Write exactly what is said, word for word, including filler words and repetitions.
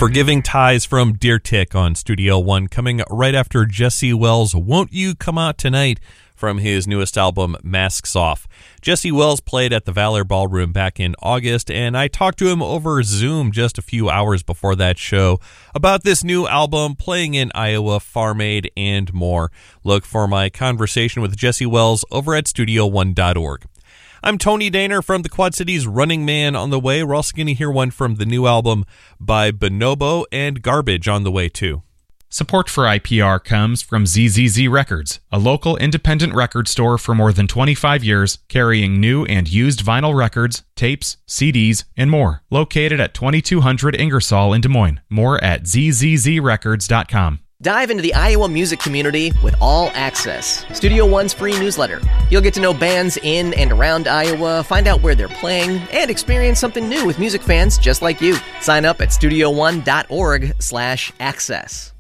Forgiving Ties from Deer Tick on Studio One, coming right after Jesse Wells' Won't You Come Out Tonight from his newest album, Masks Off. Jesse Wells played at the Valor Ballroom back in August, and I talked to him over Zoom just a few hours before that show about this new album, playing in Iowa, Farm Aid, and more. Look for my conversation with Jesse Wells over at studio one dot org. I'm Tony Daner from the Quad Cities Running Man on the way. We're also going to hear one from the new album by Bonobo, and Garbage on the way too. Support for I P R comes from Z Z Z Records, a local independent record store for more than twenty-five years, carrying new and used vinyl records, tapes, C Ds, and more. Located at twenty-two hundred Ingersoll in Des Moines. More at z z z records dot com. Dive into the Iowa music community with All Access, Studio One's free newsletter. You'll get to know bands in and around Iowa, find out where they're playing, and experience something new with music fans just like you. Sign up at studio one dot org slash access.